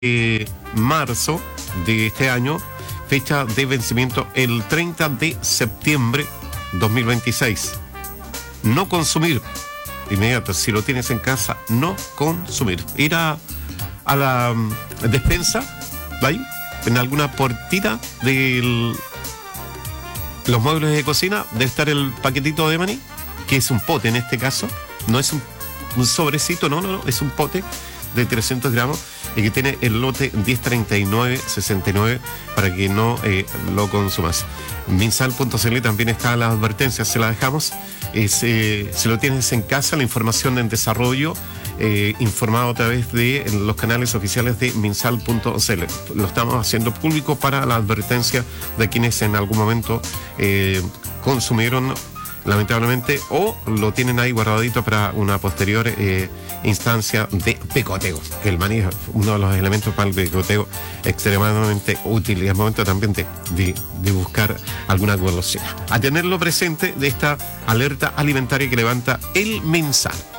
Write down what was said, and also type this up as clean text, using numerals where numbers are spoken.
marzo de este año, fecha de vencimiento el 30 de septiembre 2026. No consumir. Inmediato, si lo tienes en casa, no consumir. Ir a la despensa, ¿vale? En alguna portita de los muebles de cocina debe estar el paquetito de maní, que es un pote en este caso. No es un sobrecito, no, es un pote de 300 gramos y que tiene el lote 103969 para que no lo consumas. Minsal.cl también está la advertencia, se la dejamos. Si lo tienes en casa, la información en desarrollo, informado a través de los canales oficiales de Minsal.cl. Lo estamos haciendo público para la advertencia de quienes en algún momento consumieron, lamentablemente, o lo tienen ahí guardadito para una posterior instancia de picoteo. El maní es uno de los elementos para el picoteo extremadamente útil, y es momento también de buscar alguna golosina. A tenerlo presente de esta alerta alimentaria que levanta el Minsal.